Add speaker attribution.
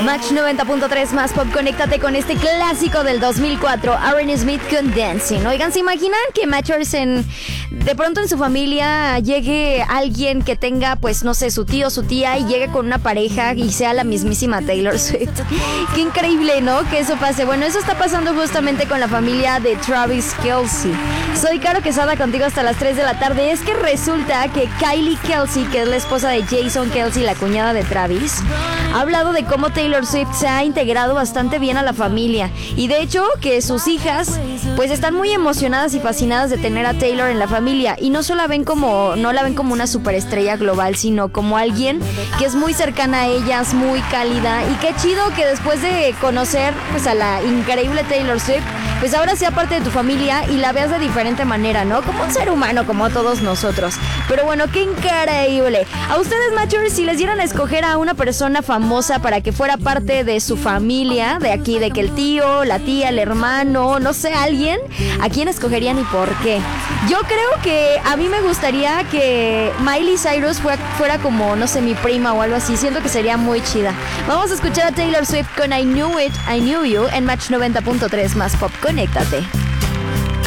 Speaker 1: Match 90.3 más pop, conéctate con este clásico del 2004, Aaron Smith con Dancing. Oigan, ¿se imaginan que Matchers de pronto en su familia llegue alguien que tenga, pues no sé, su tío, su tía, y llegue con una pareja y sea la mismísima Taylor Swift? Qué increíble, ¿no? Que eso pase. Bueno, eso está pasando justamente con la familia de Travis Kelce. Soy Caro Quesada, contigo hasta las 3 de la tarde. Es que resulta que Kylie Kelce, que es la esposa de Jason Kelce, la cuñada de Travis, ha hablado de cómo Taylor Swift se ha integrado bastante bien a la familia, y de hecho que sus hijas pues están muy emocionadas y fascinadas de tener a Taylor en la familia, y no la ven como una superestrella global, sino como alguien que es muy cercana a ellas, muy cálida. Y qué chido que después de conocer pues a la increíble Taylor Swift, pues ahora sea parte de tu familia y la veas de diferente manera, ¿no? Como un ser humano, como todos nosotros. Pero bueno, qué increíble. A ustedes, Matchers, si les dieran a escoger a una persona famosa para que fuera parte de su familia, de aquí, de que el tío, la tía, el hermano, no sé, alguien, ¿a quién escogerían y por qué? Yo creo que a mí me gustaría que Miley Cyrus fuera como, no sé, mi prima o algo así. Siento que sería muy chida. Vamos a escuchar a Taylor Swift con I Knew It, I Knew You en Match 90.3 más pop. Conéctate.